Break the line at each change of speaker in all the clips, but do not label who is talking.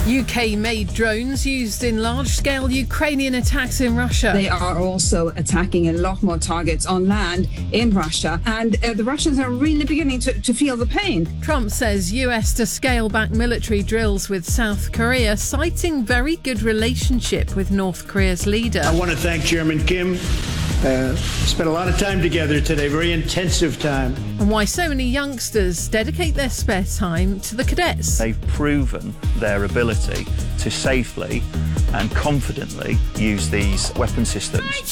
UK-made drones used in large-scale Ukrainian attacks in Russia.
They are also attacking a lot more targets on land in Russia, and the Russians are really beginning to feel the pain.
Trump says US to scale back military drills with South Korea, citing very good relationship with North Korea's leader.
I want to thank Chairman Kim. Spent a lot of time together today, very intensive time.
And why so many youngsters dedicate their spare time to the cadets.
They've proven their ability to safely and confidently use these weapon systems.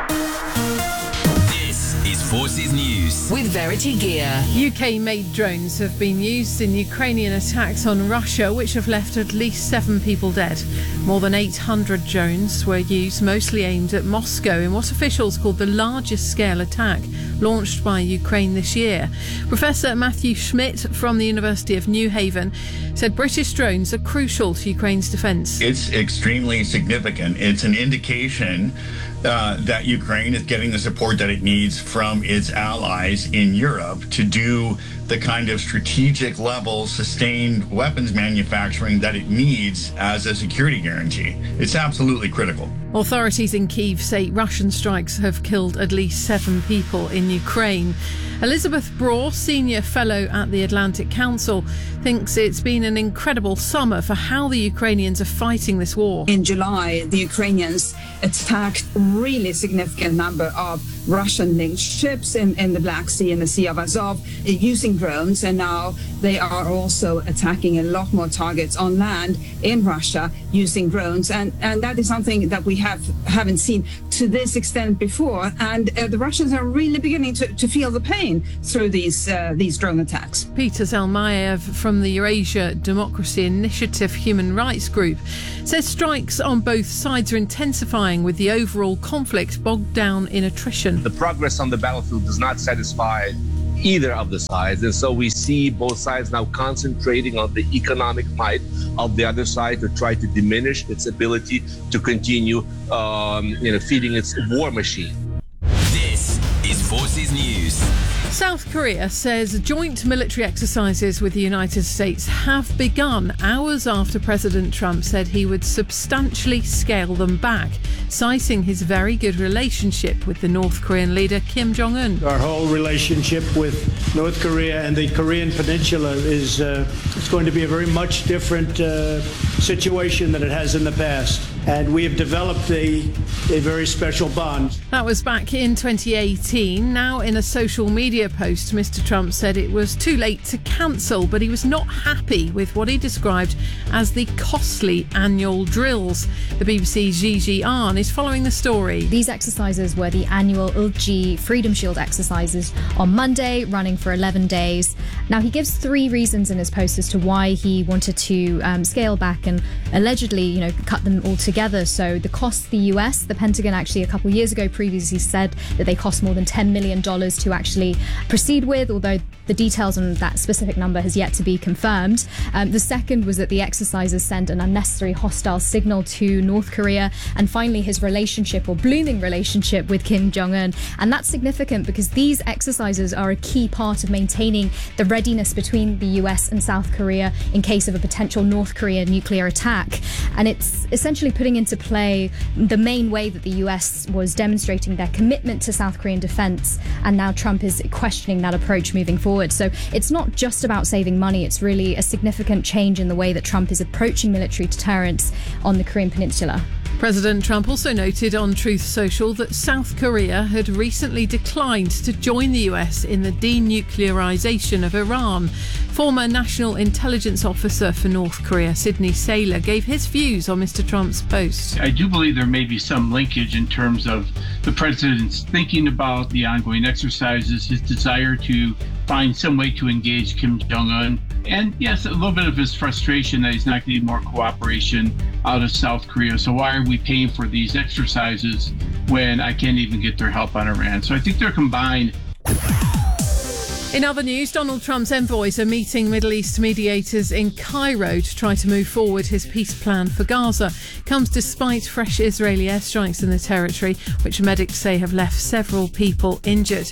This is Forces News with Verity Gear.
UK-made drones have been used in Ukrainian attacks on Russia, which have left at least 7 people dead. More than 800 drones were used, mostly aimed at Moscow, in what officials called the largest scale attack launched by Ukraine this year. Professor Matthew Schmidt from the University of New Haven said British drones are crucial to Ukraine's defence.
It's extremely significant. It's an indication that Ukraine is getting the support that it needs from its allies in Europe to do the kind of strategic level sustained weapons manufacturing that it needs as a security guarantee. It's absolutely critical.
Authorities in Kyiv say Russian strikes have killed at least 7 people in Ukraine. Elizabeth Braw, Senior Fellow at the Atlantic Council, thinks it's been an incredible summer for how the Ukrainians are fighting this war.
In July, the Ukrainians attacked a really significant number of Russian-linked ships in the Black Sea and the Sea of Azov using drones, and now they are also attacking a lot more targets on land in Russia using drones, and that is something that we haven't seen to this extent before, and the Russians are really beginning to feel the pain through these drone attacks.
Peter Zalmayev from the Eurasia Democracy Initiative Human Rights Group says strikes on both sides are intensifying, with the overall conflict bogged down in attrition.
The progress on the battlefield does not satisfy either of the sides, and so we see both sides now concentrating on the economic might of the other side to try to diminish its ability to continue feeding its war machine.
This is Forces News.
South Korea says joint military exercises with the United States have begun hours after President Trump said he would substantially scale them back, citing his very good relationship with the North Korean leader Kim Jong-un.
Our whole relationship with North Korea and the Korean Peninsula is it's going to be a very much different situation than it has in the past. And we have developed a very special bond.
That was back in 2018. Now, in a social media post, Mr. Trump said it was too late to cancel, but he was not happy with what he described as the costly annual drills. The BBC's Gigi Ahn is following the story.
These exercises were the annual Ulchi Freedom Shield exercises on Monday, running for 11 days. Now, he gives 3 reasons in his post as to why he wanted to scale back and allegedly, cut them all together. So the cost, the US, the Pentagon actually a couple of years ago previously said that they cost more than $10 million to actually proceed with, although the details on that specific number has yet to be confirmed. The second was that the exercises sent an unnecessary hostile signal to North Korea, and finally his relationship, or blooming relationship, with Kim Jong-un. And that's significant because these exercises are a key part of maintaining the readiness between the US and South Korea in case of a potential North Korea nuclear attack. And it's essentially putting into play the main way that the US was demonstrating their commitment to South Korean defense, and now Trump is questioning that approach moving forward. So it's not just about saving money, it's really a significant change in the way that Trump is approaching military deterrence on the Korean Peninsula.
President Trump also noted on Truth Social that South Korea had recently declined to join the US in the denuclearization of Iran. Former National Intelligence Officer for North Korea, Sidney Saylor, gave his views on Mr. Trump's post.
I do believe there may be some linkage in terms of the president's thinking about the ongoing exercises, his desire to find some way to engage Kim Jong-un, and yes, a little bit of his frustration that he's not getting more cooperation out of South Korea. So why are we paying for these exercises when I can't even get their help on Iran? So I think they're combined.
In other news, Donald Trump's envoys are meeting Middle East mediators in Cairo to try to move forward his peace plan for Gaza. It comes despite fresh Israeli airstrikes in the territory, which medics say have left several people injured.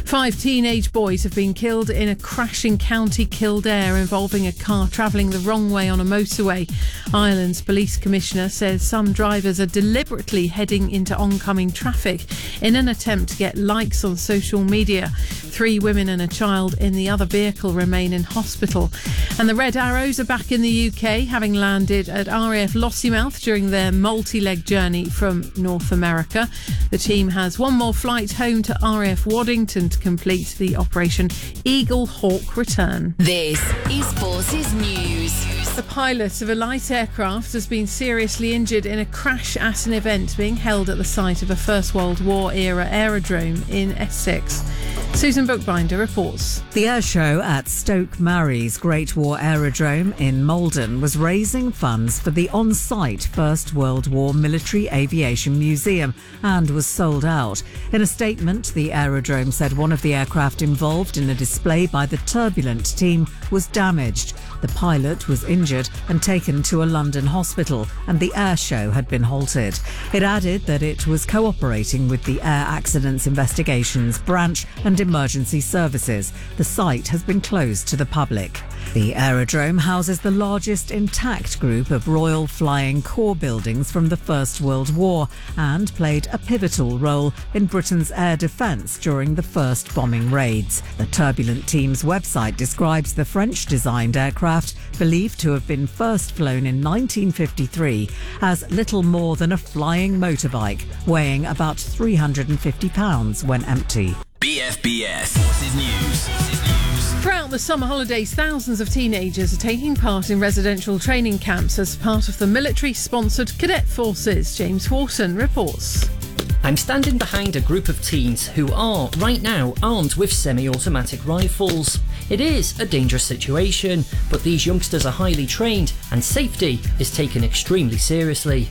5 teenage boys have been killed in a crash in County Kildare involving a car travelling the wrong way on a motorway. Ireland's police commissioner says some drivers are deliberately heading into oncoming traffic in an attempt to get likes on social media. 3 women and a child in the other vehicle remain in hospital. And the Red Arrows are back in the UK, having landed at RAF Lossiemouth during their multi-leg journey from North America. The team has one more flight home to RAF Waddington to complete the Operation Eagle Hawk return.
This is Forces News.
The pilot of a light aircraft has been seriously injured in a crash at an event being held at the site of a First World War era aerodrome in Essex. Susan Bookbinder reports.
The airshow at Stoke Marie's Great War Aerodrome in Malden was raising funds for the on-site First World War Military Aviation Museum and was sold out. In a statement, the aerodrome said one of the aircraft involved in a display by the Turbulent team was damaged. The pilot was injured and taken to a London hospital, and the airshow had been halted. It added that it was cooperating with the Air Accidents Investigations Branch and Emergency Services. The site has been closed to the public. The aerodrome houses the largest intact group of Royal Flying Corps buildings from the First World War and played a pivotal role in Britain's air defence during the first bombing raids. The Turbulent team's website describes the French-designed aircraft, believed to have been first flown in 1953, as little more than a flying motorbike, weighing about 350 pounds when empty.
BFBS Forces News.
Throughout the summer holidays, thousands of teenagers are taking part in residential training camps as part of the military-sponsored cadet forces. James Wharton reports.
I'm standing behind a group of teens who are, right now, armed with semi-automatic rifles. It is a dangerous situation, but these youngsters are highly trained and safety is taken extremely seriously.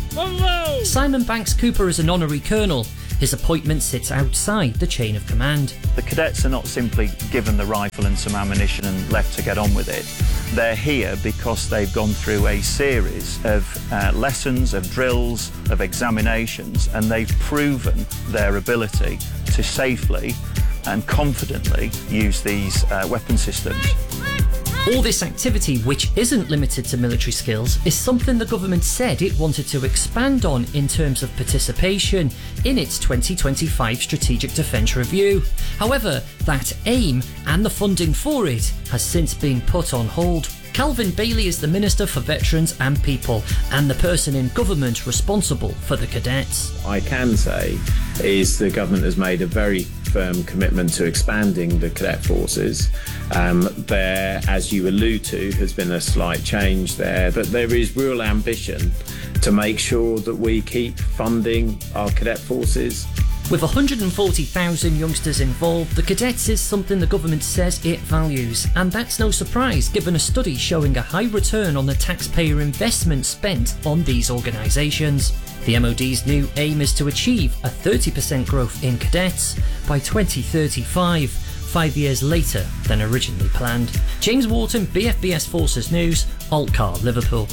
Simon Banks Cooper is an honorary colonel. His appointment sits outside the chain of command.
The cadets are not simply given the rifle and some ammunition and left to get on with it. They're here because they've gone through a series of lessons, of drills, of examinations, and they've proven their ability to safely and confidently use these weapon systems.
All this activity, which isn't limited to military skills, is something the government said it wanted to expand on in terms of participation in its 2025 Strategic Defence Review. However, that aim and the funding for it has since been put on hold. Calvin Bailey is the Minister for Veterans and People and the person in government responsible for the cadets.
I can say is the government has made a very firm commitment to expanding the cadet forces. There, as you allude to, has been a slight change there, but there is real ambition to make sure that we keep funding our cadet forces.
With 140,000 youngsters involved, the cadets is something the government says it values, and that's no surprise given a study showing a high return on the taxpayer investment spent on these organisations. The MOD's new aim is to achieve a 30% growth in cadets by 2035, 5 years later than originally planned. James Wharton, BFBS Forces News, Altcar, Liverpool.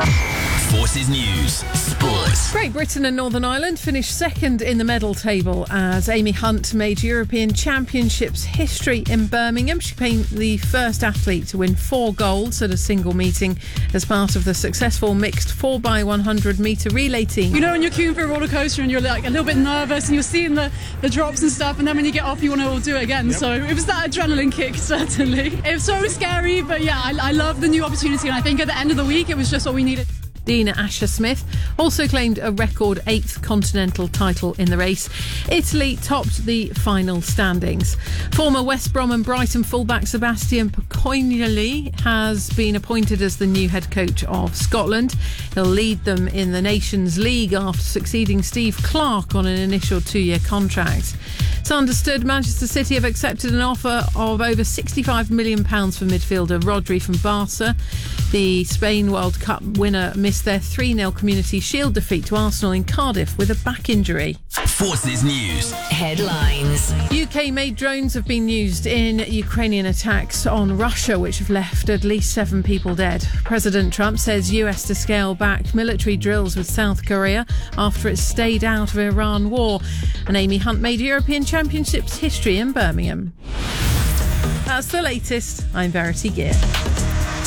Forces News Sports.
Great Britain and Northern Ireland finished second in the medal table as Amy Hunt made European Championships history in Birmingham. She became the first athlete to win 4 golds at a single meeting as part of the successful mixed 4x100 metre relay team.
You know, when you're queuing for a roller coaster and you're like a little bit nervous and you're seeing the drops and stuff, and then when you get off you want to do it again. Yep. So it was that adrenaline kick, certainly. It was so scary, but yeah, I love the new opportunity, and I think at the end of the week it was just what we needed.
Dina Asher-Smith also claimed a record 8th continental title in the race. Italy topped the final standings. Former West Brom and Brighton fullback Sebastian Pocognoli has been appointed as the new head coach of Scotland. He'll lead them in the Nations League after succeeding Steve Clarke on an initial 2-year contract. It's understood Manchester City have accepted an offer of over £65 million for midfielder Rodri from Barca. The Spain World Cup winner missed their 3-0 Community Shield defeat to Arsenal in Cardiff with a back injury.
Forces News.
Headlines.
UK-made drones have been used in Ukrainian attacks on Russia, which have left at least 7 people dead. President Trump says US to scale back military drills with South Korea after it stayed out of Iran war. And Amy Hunt made European Championships history in Birmingham. That's the latest. I'm Verity Gear.